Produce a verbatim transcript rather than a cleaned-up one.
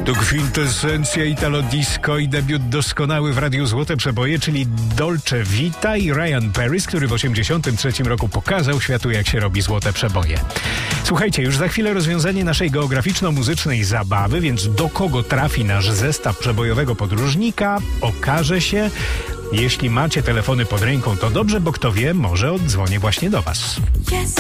To kwintesencja Italo Disco i debiut doskonały w Radiu Złote Przeboje, czyli Dolce Vita i Ryan Paris, który w osiemdziesiątym trzecim roku pokazał światu, jak się robi złote przeboje. Słuchajcie, już za chwilę rozwiązanie naszej geograficzno-muzycznej zabawy, więc do kogo trafi nasz zestaw przebojowego podróżnika, okaże się. Jeśli macie telefony pod ręką, to dobrze, bo kto wie, może oddzwonię właśnie do was.